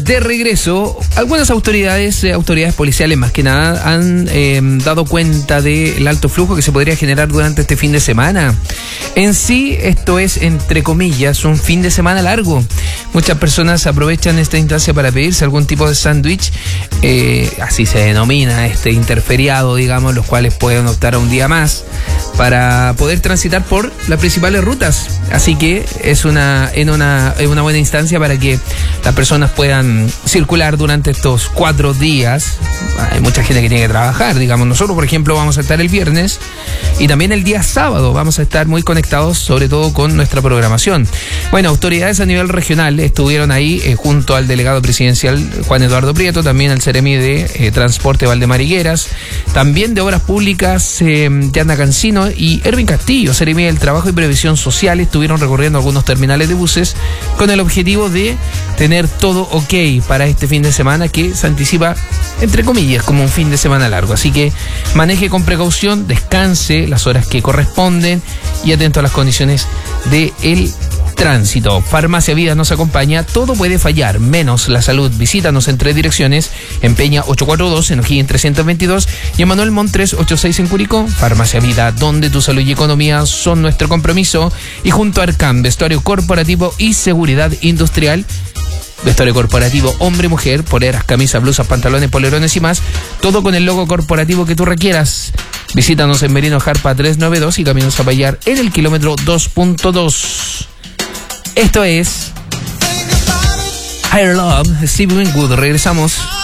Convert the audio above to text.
de regreso. Algunas autoridades policiales más que nada han dado cuenta del alto flujo que se podría generar durante este fin de semana. En sí, esto es, entre comillas, un fin de semana largo. Muchas personas aprovechan esta instancia para pedirse algún tipo de sándwich, así se denomina este interferiado, digamos, los cuales pueden optar a un día más para poder transitar por las principales rutas. Así que es una buena instancia para que las personas puedan circular durante estos 4 días. Hay mucha gente que tiene que trabajar, digamos. Nosotros, por ejemplo, vamos a estar el viernes y también el día sábado vamos a estar muy conectados, sobre todo con nuestra programación. Bueno, autoridades a nivel regional estuvieron ahí junto al delegado presidencial Juan Eduardo Prieto, también al Seremi de Transporte Valdemar Higueras, también de Obras Públicas Yanda Cancino y Erwin Castillo, Seremi del Trabajo y Previsión Social, estuvieron recorriendo algunos terminales de buses con el objetivo de tener todo ok para este fin de semana que se anticipa, entre comillas, como un fin de semana largo. Así que maneje con precaución, descanse las horas que corresponden y atento a las condiciones del tránsito. Farmacia Vida nos acompaña. Todo puede fallar, menos la salud. Visítanos en 3 direcciones: en Peña 842, en O'Higgins 322 y en Manuel Montt 386 en Curicó. Farmacia Vida, donde tu salud y economía son nuestro compromiso. Y junto a Arcam, vestuario corporativo y seguridad industrial. Vestuario corporativo hombre-mujer, poleras, camisas, blusas, pantalones, polerones y más. Todo con el logo corporativo que tú requieras. Visítanos en Merino Jarpa 392 y Camino Zapallar en el kilómetro 2.2. Esto es Higher Love, Stevie Winwood. Regresamos.